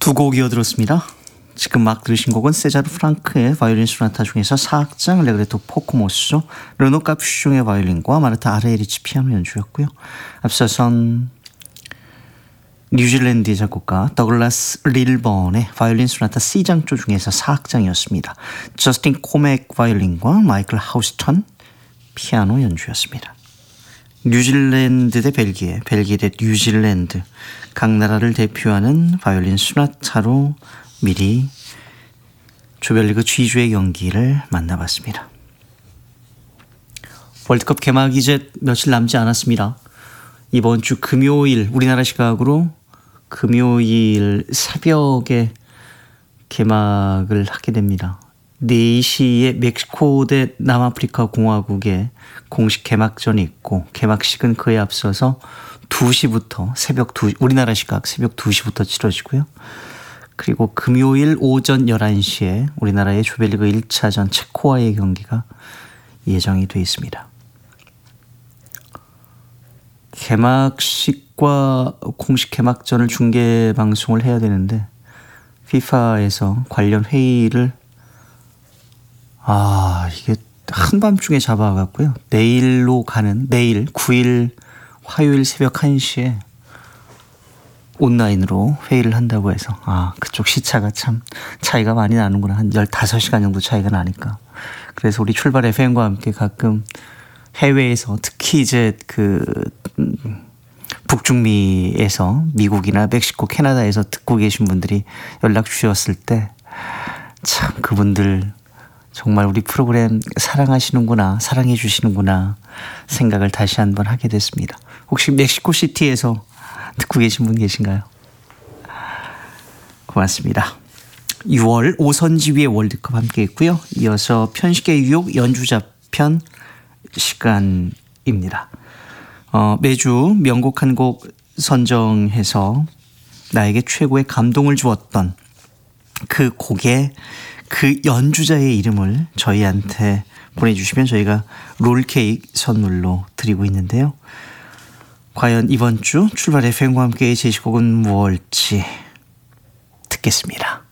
두 곡 이어들었습니다. 지금 막 들으신 곡은 세자르 프랑크의 바이올린 소나타 중에서 4악장 레그레토 포코모소, 르노 카푸숑의 바이올린과 마르타 아레리치 피아노 연주였고요. 앞서선 뉴질랜드 작곡가 더글라스 릴번의 바이올린 소나타 C장조 중에서 4악장이었습니다. 저스틴 코맥 바이올린과 마이클 하우스턴 피아노 연주였습니다. 뉴질랜드 대 벨기에, 벨기에 대 뉴질랜드, 각 나라를 대표하는 바이올린 소나타로 미리 조별리그 G조의 경기를 만나봤습니다. 월드컵 개막이 이제 며칠 남지 않았습니다. 이번 주 금요일, 우리나라 시각으로 금요일 새벽에 개막을 하게 됩니다. 4시에 멕시코 대 남아프리카 공화국의 공식 개막전이 있고, 개막식은 그에 앞서서 2시부터 우리나라 시각 새벽 2시부터 치러지고요. 그리고 금요일 오전 11시에 우리나라의 조별리그 1차전 체코와의 경기가 예정이 되어 있습니다. 개막식과 공식 개막전을 중계 방송을 해야 되는데 FIFA에서 관련 회의를 이게 한밤중에 잡아갔고요. 내일 9일 화요일 새벽 1시에 온라인으로 회의를 한다고 해서 그쪽 시차가 참 차이가 많이 나는구나. 한 15시간 정도 차이가 나니까. 그래서 우리 출발 FM과 함께 가끔 해외에서 특히 이제 북중미에서 미국이나 멕시코, 캐나다에서 듣고 계신 분들이 연락 주셨을 때 참 그분들 정말 우리 프로그램 사랑하시는구나, 사랑해 주시는구나 생각을 다시 한번 하게 됐습니다. 혹시 멕시코 시티에서 듣고 계신 분 계신가요? 고맙습니다. 6월 오선지위의 월드컵 함께 했고요. 이어서 편식의 유혹 연주자편 시간입니다. 매주 명곡 한 곡 선정해서 나에게 최고의 감동을 주었던 그 곡의 그 연주자의 이름을 저희한테 보내주시면 저희가 롤케이크 선물로 드리고 있는데요. 과연 이번 주 출발 FM과 함께의 제시곡은 무엇일지 듣겠습니다.